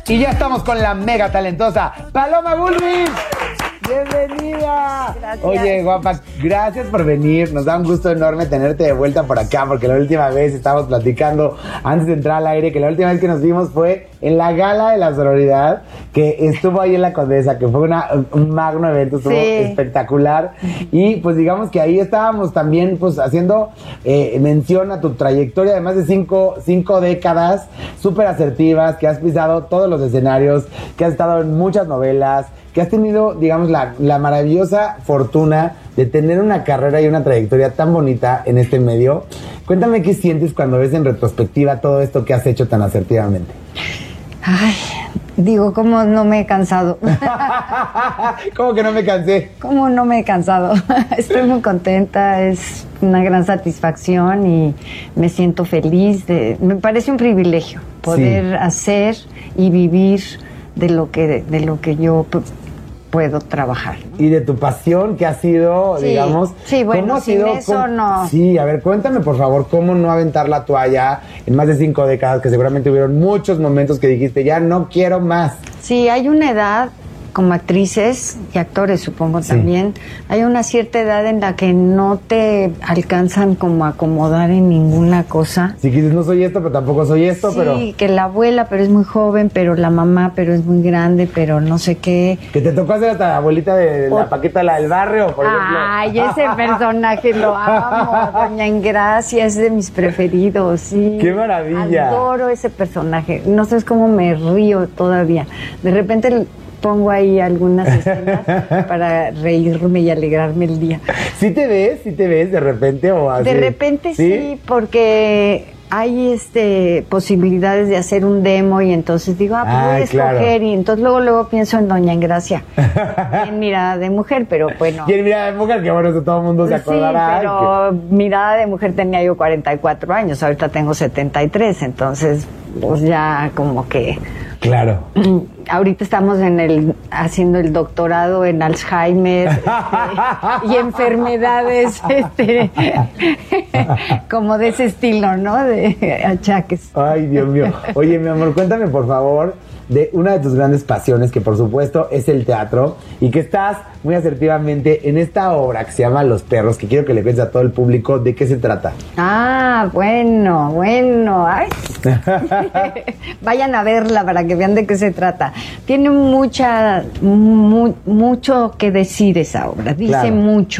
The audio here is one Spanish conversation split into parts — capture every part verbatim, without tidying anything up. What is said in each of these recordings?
Y ya estamos con la mega talentosa Paloma Bullrich. ¡Bienvenida! Gracias. Oye, guapa, gracias por venir. Nos da un gusto enorme tenerte de vuelta por acá, porque la última vez estábamos platicando antes de entrar al aire, que la última vez que nos vimos fue en la gala de la sororidad, que estuvo ahí en la Condesa, que fue una, un magno evento, estuvo sí. espectacular. Y pues digamos que ahí estábamos también pues haciendo eh, mención a tu trayectoria de más de cinco, cinco décadas súper asertivas, que has pisado todos los escenarios, que has estado en muchas novelas, que has tenido, digamos, la, la maravillosa fortuna de tener una carrera y una trayectoria tan bonita en este medio. Cuéntame qué sientes cuando ves en retrospectiva todo esto que has hecho tan asertivamente. Ay, digo, ¿cómo no me he cansado? ¿Cómo que no me cansé? ¿Cómo no me he cansado? Estoy muy contenta, es una gran satisfacción y me siento feliz. De, me parece un privilegio poder sí. hacer y vivir de lo que, de, de lo que yo puedo trabajar, ¿no? Y de tu pasión que ha sido, sí, digamos... Sí, bueno, ¿cómo ha sin sido, eso cómo, no... Sí, a ver, cuéntame por favor, ¿cómo no aventar la toalla en más de cinco décadas, que seguramente hubieron muchos momentos que dijiste, ya no quiero más? Sí, hay una edad, como actrices y actores supongo sí. también, hay una cierta edad en la que no te alcanzan como a acomodar en ninguna cosa. Si dices, no soy esto, pero tampoco soy esto, sí, pero... Sí, que la abuela, pero es muy joven, pero la mamá, pero es muy grande, pero no sé qué. Que te tocó hacer hasta la abuelita de la o... Paquita, la del barrio, por ejemplo. Ay, ese personaje lo amo, Doña Ingracia, es de mis preferidos, sí. ¡Qué maravilla! Adoro ese personaje, no sabes cómo me río todavía. De repente... pongo ahí algunas escenas para reírme y alegrarme el día. ¿Sí te ves? ¿Sí te ves de repente o así? De repente sí, sí porque hay este posibilidades de hacer un demo y entonces digo, ah, pues ah, voy a escoger claro. y entonces luego luego pienso en Doña Ingracia. En Mirada de Mujer, pero bueno. Y en Mirada de Mujer, que bueno, eso todo el mundo se acordará. Sí, pero que... Mirada de Mujer tenía yo cuarenta y cuatro años, ahorita tengo setenta y tres, entonces pues ya como que... Claro. Ahorita estamos en el haciendo el doctorado en Alzheimer este, y enfermedades este, como de ese estilo, ¿no? De achaques. Ay, Dios mío. Oye, mi amor, cuéntame por favor de una de tus grandes pasiones, que por supuesto es el teatro, y que estás muy asertivamente en esta obra que se llama Los Perros, que quiero que le cuentes a todo el público de qué se trata. Ah, bueno, bueno. Ay. Vayan a verla para que vean de qué se trata. Tiene mucha, mu mucho que decir esa obra, dice claro. mucho.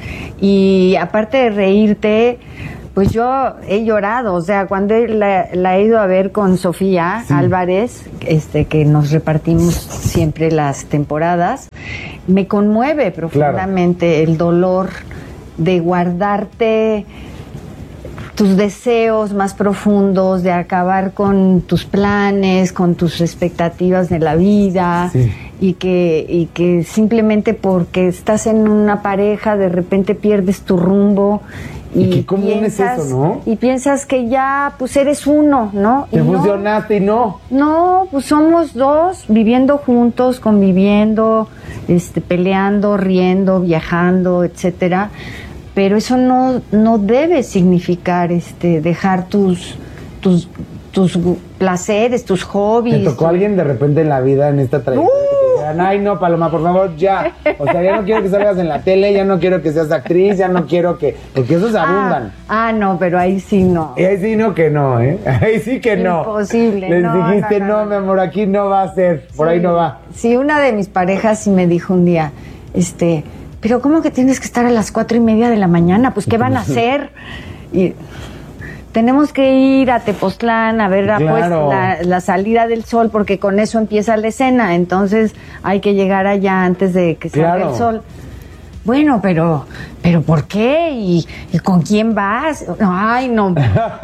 Y aparte de reírte, pues yo he llorado, o sea, cuando la, la he ido a ver con Sofía sí. Álvarez, este, que nos repartimos siempre las temporadas, me conmueve profundamente claro. el dolor de guardarte tus deseos más profundos, de acabar con tus planes, con tus expectativas de la vida, sí. y que y que simplemente porque estás en una pareja de repente pierdes tu rumbo y, ¿Y cómo es eso, no? Y piensas que ya pues eres uno, ¿no? Te y fusionaste no, y no. No, pues somos dos viviendo juntos, conviviendo, este, peleando, riendo, viajando, etcétera. Pero eso no, no debe significar este dejar tus, tus, tus placeres, tus hobbies. ¿Te tocó alguien de repente en la vida, en esta trayectoria, uh. que te dijeran, ay no, Paloma, por favor, ya? O sea, ya no quiero que salgas en la tele, ya no quiero que seas actriz, ya no quiero que... Porque esos abundan. Ah, ah no, pero ahí sí no. Y ahí sí no que no, ¿eh? Ahí sí que no. Imposible. Les no, dijiste, no, no, no, no, mi amor, aquí no va a ser, por sí, ahí no va. Sí, una de mis parejas sí me dijo un día, este... pero ¿cómo que tienes que estar a las cuatro y media de la mañana? Pues, ¿qué van a hacer? Y tenemos que ir a Tepoztlán a ver claro. pues, la, la salida del sol, porque con eso empieza la escena. Entonces hay que llegar allá antes de que salga claro. el sol. Bueno, pero, pero ¿por qué? ¿Y, y con quién vas? Ay, no.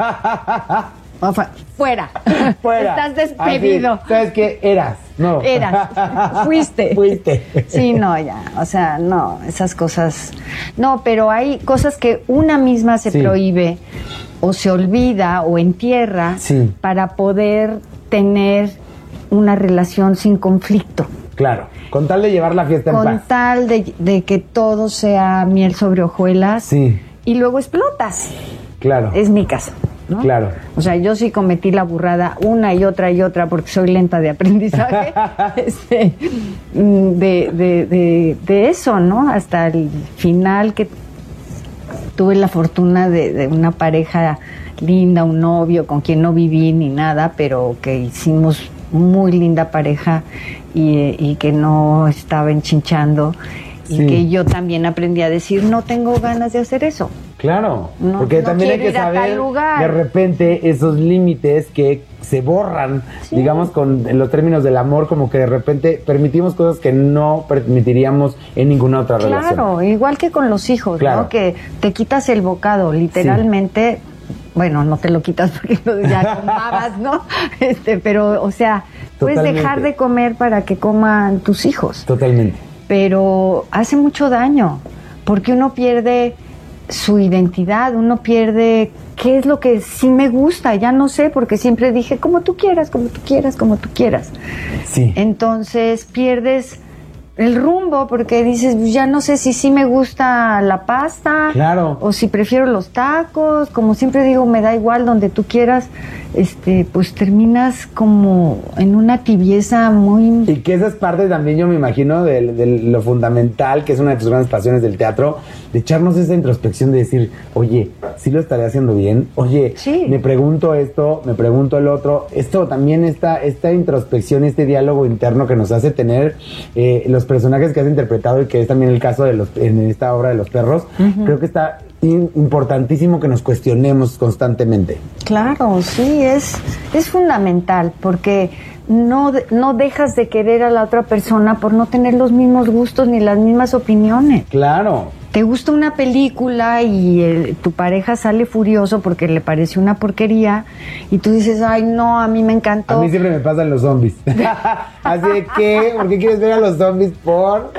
Fuera. Fuera. Estás despedido. Así, ¿sabes qué? Eras. No. Eras. Fuiste. Fuiste. Sí, no, ya. O sea, no, esas cosas. No, pero hay cosas que una misma se sí. prohíbe o se olvida o entierra sí. para poder tener una relación sin conflicto. Claro. Con tal de llevar la fiesta en Con paz. Con tal de, de que todo sea miel sobre hojuelas. Sí. Y luego explotas. Claro. Es mi caso. ¿no? Claro. O sea, yo sí cometí la burrada una y otra y otra porque soy lenta de aprendizaje, este, de, de, de, de eso, ¿no? Hasta el final que tuve la fortuna de, de una pareja linda, un novio con quien no viví ni nada, pero que hicimos muy linda pareja y, y que no estaba enchinchando. Y sí. que yo también aprendí a decir, no tengo ganas de hacer eso. Claro, no, porque no también hay que saber de repente esos límites que se borran, sí. digamos, con en los términos del amor, como que de repente permitimos cosas que no permitiríamos en ninguna otra claro, relación. Claro, igual que con los hijos, claro. ¿no? Que te quitas el bocado, literalmente, sí. bueno, no te lo quitas porque ya comabas, ¿no? Este, pero, o sea, Totalmente. Puedes dejar de comer para que coman tus hijos. Totalmente. Pero hace mucho daño, porque uno pierde su identidad, uno pierde qué es lo que sí me gusta, ya no sé, porque siempre dije, como tú quieras, como tú quieras, como tú quieras. Sí. Entonces pierdes el rumbo, porque dices, ya no sé si sí me gusta la pasta, claro. o si prefiero los tacos, como siempre digo, me da igual donde tú quieras, este, pues terminas como en una tibieza muy... Y que esa es parte también, yo me imagino, de, de lo fundamental, que es una de tus grandes pasiones del teatro, de echarnos esa introspección de decir, oye, ¿sí lo estaré haciendo bien? Oye, sí. me pregunto esto, me pregunto el otro. Esto también, esta, esta introspección, este diálogo interno que nos hace tener eh, los personajes que has interpretado y que es también el caso de los en esta obra de los perros, uh-huh. creo que está importantísimo que nos cuestionemos constantemente. Claro, sí, es, es fundamental, porque no, no dejas de querer a la otra persona por no tener los mismos gustos ni las mismas opiniones. Claro. Te gusta una película y el, tu pareja sale furioso porque le pareció una porquería y tú dices, ay no, a mí me encantó. A mí siempre me pasan los zombies. Así de que, ¿por qué quieres ver a los zombies? Por...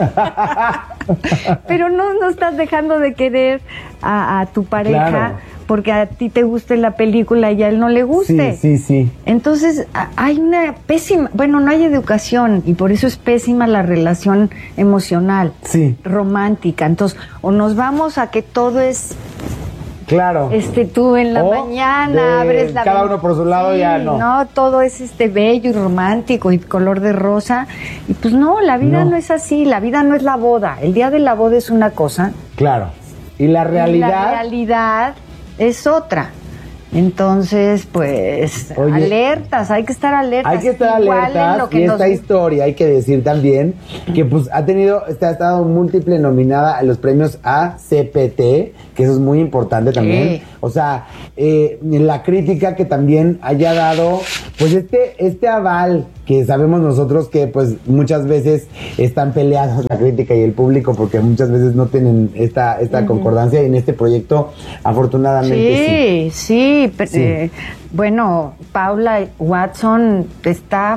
Pero no, no estás dejando de querer a, a tu pareja, claro. porque a ti te guste la película y a él no le guste. Sí, sí, sí. Entonces hay una pésima, bueno, no hay educación y por eso es pésima la relación emocional, sí. romántica. Entonces, o nos vamos a que todo es... Claro. Este, tú en la o mañana abres la... Cada uno por su lado, sí, ya no. No, todo es este bello y romántico y color de rosa. Y pues no, la vida no. no es así, la vida no es la boda. El día de la boda es una cosa. Claro. Y la realidad... Y la realidad es otra. Entonces, pues, Oye, alertas, hay que estar alertas. Hay que estar alertas y esta nos... historia, hay que decir también que pues ha tenido, este ha estado múltiple nominada a los premios A C P T, que eso es muy importante también. Sí. O sea, eh, la crítica que también haya dado, pues este, este aval que sabemos nosotros que pues muchas veces están peleados la crítica y el público porque muchas veces no tienen esta, esta uh-huh. concordancia y en este proyecto afortunadamente sí. Sí, sí. Sí. Eh, bueno, Paula Watson está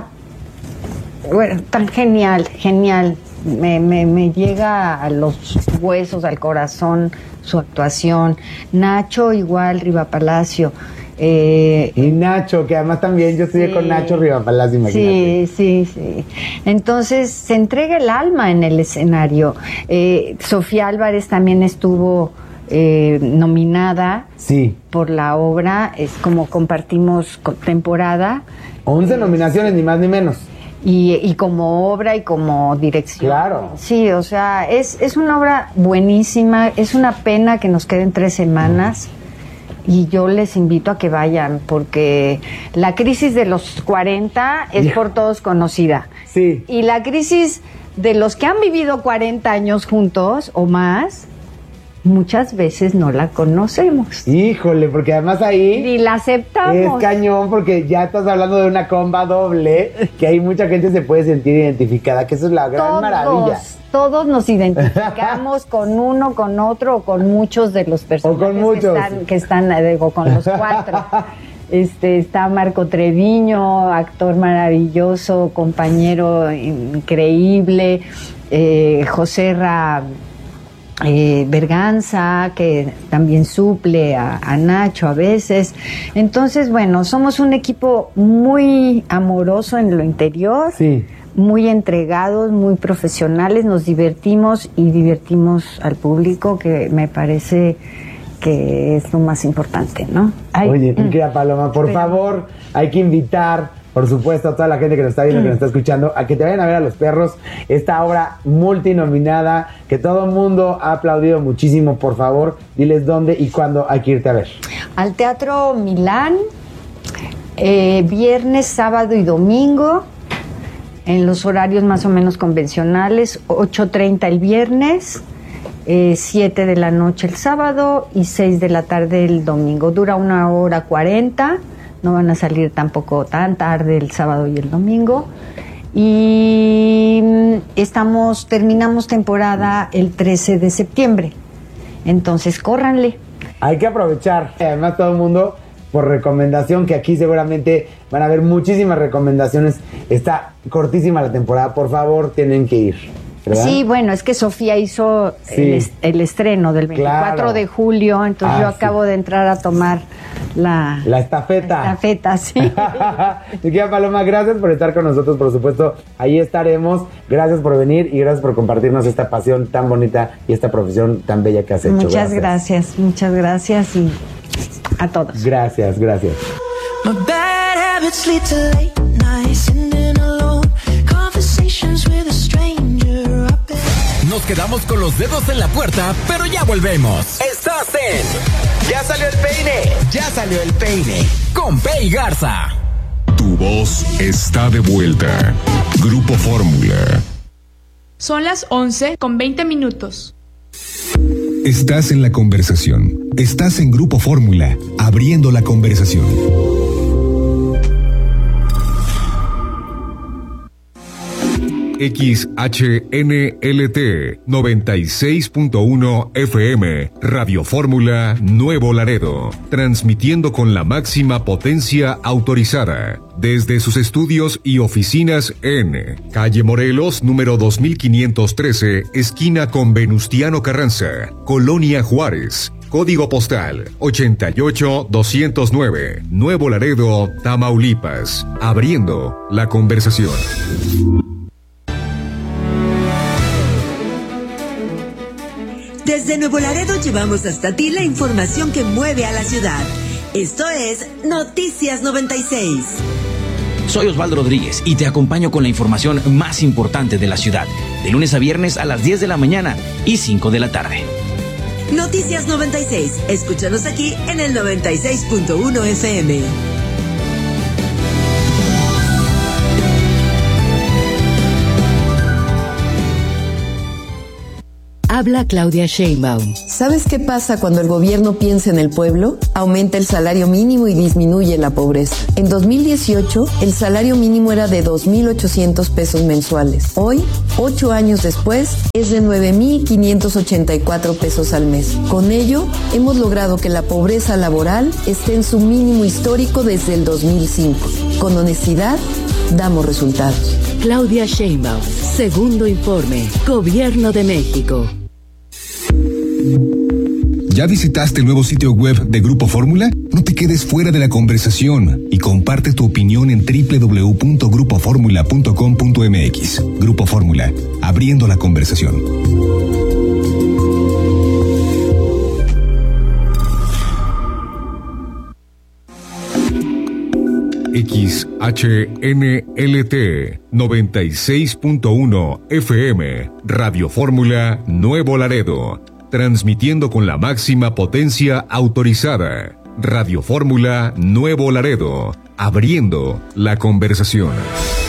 bueno, tan genial, genial. Me, me, me llega a los huesos, al corazón, su actuación. Nacho igual, Riva Palacio. Eh, y Nacho, que además también yo estudié sí, con Nacho Riva Palacio, imagínate. Sí, sí, sí. Entonces se entrega el alma en el escenario. Eh, Sofía Álvarez también estuvo... Eh, nominada sí. por la obra, es como compartimos temporada. once eh, nominaciones, ni más ni menos. Y, y como obra y como dirección. Claro. Sí, o sea, es, es una obra buenísima, es una pena que nos queden tres semanas. Mm. Y yo les invito a que vayan, porque la crisis de los cuarenta es yeah. por todos conocida. Sí. Y la crisis de los que han vivido cuarenta años juntos o más, muchas veces no la conocemos. Híjole, porque además ahí... Ni la aceptamos. Es cañón, porque ya estás hablando de una comba doble, que ahí mucha gente se puede sentir identificada, que eso es la gran todos, maravilla. Todos nos identificamos con uno, con otro, o con muchos de los personajes o con muchos. que están, que están digo, con los cuatro. Este, está Marco Treviño, actor maravilloso, compañero increíble, eh, José Ra... Eh, Berganza, que también suple a, a Nacho a veces. Entonces, bueno, somos un equipo muy amoroso en lo interior, sí. muy entregados, muy profesionales, nos divertimos y divertimos al público, que me parece que es lo más importante, ¿no? Ay, Oye, mi querida Paloma, por pero, favor, hay que invitar, por supuesto, a toda la gente que nos está viendo, que nos está escuchando, a que te vayan a ver a Los Perros, esta obra multinominada, que todo el mundo ha aplaudido muchísimo. Por favor, diles dónde y cuándo hay que irte a ver. Al Teatro Milán, eh, viernes, sábado y domingo, en los horarios más o menos convencionales, ocho treinta el viernes, eh, siete de la noche el sábado y seis de la tarde el domingo. Dura una hora cuarenta, no van a salir tampoco tan tarde el sábado y el domingo. Y estamos, terminamos temporada el trece de septiembre, entonces córranle. Hay que aprovechar, además todo el mundo, por recomendación, que aquí seguramente van a haber muchísimas recomendaciones. Está cortísima la temporada, por favor, tienen que ir, ¿verdad? Sí, bueno, es que Sofía hizo sí. el, est- el estreno del veinticuatro claro. de julio, entonces ah, yo acabo sí. de entrar a tomar la... La estafeta. La estafeta, sí. Mi querida Paloma, gracias por estar con nosotros, por supuesto, ahí estaremos. Gracias por venir y gracias por compartirnos esta pasión tan bonita y esta profesión tan bella que has hecho. Muchas gracias, gracias muchas gracias y a todos. Gracias, gracias. Nos quedamos con los dedos en la puerta, pero ya volvemos. Estás en Ya salió el peine. Ya salió el peine. Con Pei Garza. Tu voz está de vuelta. Grupo Fórmula. Son las once con veinte minutos. Estás en la conversación. Estás en Grupo Fórmula, abriendo la conversación. X H N L T noventa y seis punto uno F M, Radio Fórmula Nuevo Laredo, transmitiendo con la máxima potencia autorizada, desde sus estudios y oficinas en Calle Morelos, número dos mil quinientos trece, esquina con Venustiano Carranza, Colonia Juárez. Código postal ochenta y ocho doscientos nueve, Nuevo Laredo, Tamaulipas, abriendo la conversación. Desde Nuevo Laredo llevamos hasta ti la información que mueve a la ciudad. Esto es Noticias noventa y seis. Soy Osvaldo Rodríguez y te acompaño con la información más importante de la ciudad, de lunes a viernes a las diez de la mañana y cinco de la tarde. Noticias noventa y seis. Escúchanos aquí en el noventa y seis punto uno F M. Habla Claudia Sheinbaum. ¿Sabes qué pasa cuando el gobierno piensa en el pueblo? Aumenta el salario mínimo y disminuye la pobreza. En dos mil dieciocho, el salario mínimo era de dos mil ochocientos pesos mensuales. Hoy, ocho años después, es de nueve mil quinientos ochenta y cuatro pesos al mes. Con ello, hemos logrado que la pobreza laboral esté en su mínimo histórico desde el dos mil cinco. Con honestidad, damos resultados. Claudia Sheinbaum, segundo informe, Gobierno de México. ¿Ya visitaste el nuevo sitio web de Grupo Fórmula? No te quedes fuera de la conversación y comparte tu opinión en doble u doble u doble u punto grupo fórmula punto com punto m x. Grupo Fórmula, abriendo la conversación. X H N L T noventa y seis punto uno F M, Radio Fórmula Nuevo Laredo, transmitiendo con la máxima potencia autorizada. Radio Fórmula Nuevo Laredo, abriendo la conversación.